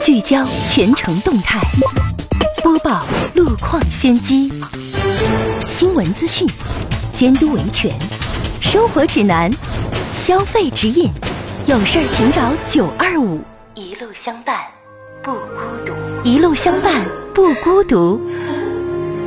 聚焦全城动态，播报路况先机，新闻资讯，监督维权，生活指南，消费指引，有事儿请找925，一路相伴不孤独，一路相伴不孤独。